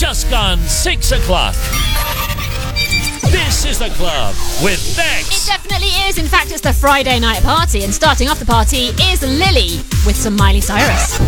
just gone 6 o'clock. This is The Club with It Bex. definitely is. In fact, it's the Friday night party, and starting off the party is Lily with some Miley Cyrus.